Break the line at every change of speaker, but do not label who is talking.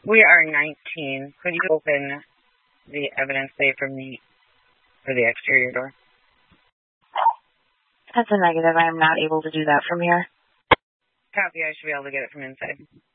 We are 19. Could you open the evidence safe for the exterior door?
That's a negative. I am not able to do that from here.
Copy. I should be able to get it from inside.